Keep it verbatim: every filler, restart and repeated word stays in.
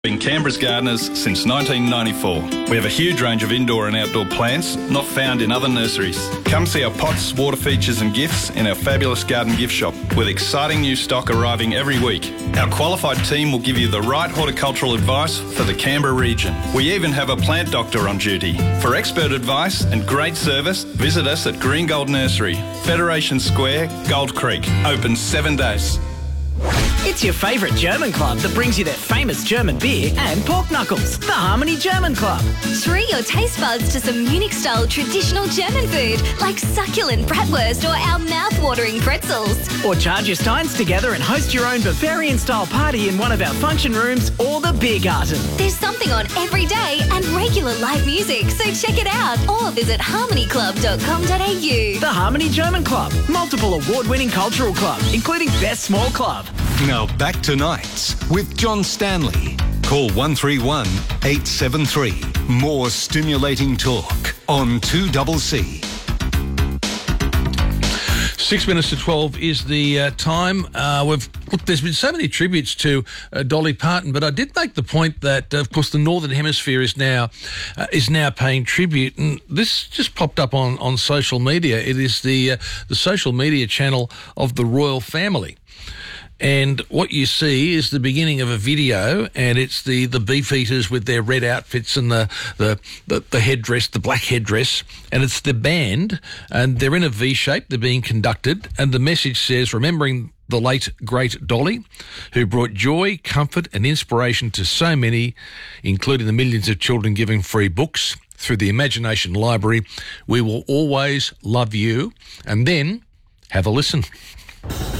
Been Canberra's gardeners since nineteen ninety-four. We have a huge range of indoor and outdoor plants not found in other nurseries. Come see our pots, water features and gifts in our fabulous garden gift shop with exciting new stock arriving every week. Our qualified team will give you the right horticultural advice for the Canberra region. We even have a plant doctor on duty. For expert advice and great service, visit us at Green Gold Nursery, Federation Square, Gold Creek. Open seven days. It's your favourite German club that brings you their famous German beer and pork knuckles, the Harmony German Club. Treat your taste buds to some Munich-style traditional German food like succulent bratwurst or our mouth-watering pretzels. Or charge your steins together and host your own Bavarian-style party in one of our function rooms or the Biergarten. There's something on every day and regular live music, so check it out or visit harmony club dot com dot a u. The Harmony German Club, multiple award-winning cultural club, including Best Small Club. Now back to Nights with John Stanley. Call one three one, eight seven three. More stimulating talk on two C C. Six minutes to twelve is the uh, time. Uh, we've look, there's been so many tributes to uh, Dolly Parton, but I did make the point that, uh, of course, the Northern Hemisphere is now uh, is now paying tribute, and this just popped up on, on social media. It is the uh, the social media channel of the royal family. And what you see is the beginning of a video, and it's the, the beefeaters with their red outfits and the, the, the, the headdress, the black headdress, and it's the band, and they're in a V shape, they're being conducted, and the message says, remembering the late, great Dolly, who brought joy, comfort and inspiration to so many, including the millions of children giving free books through the Imagination Library. We will always love you. And then have a listen.